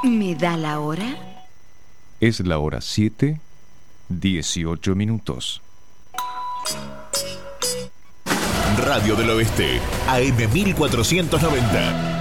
¿Me da la hora? Es la hora 7:18. Radio del Oeste, AM 1490.